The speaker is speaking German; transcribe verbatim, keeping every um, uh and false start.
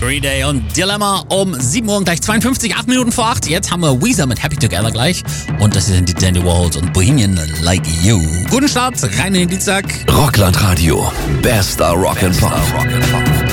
Green Day und Dilemma um sieben Uhr und gleich zweiundfünfzig, acht Minuten vor acht. Jetzt haben wir Weezer mit Happy Together gleich. Und das sind die Dandy Warhols und Bohemian Like You. Guten Start, rein in den Dienstag. Rockland Radio. Bester Rock and Pop.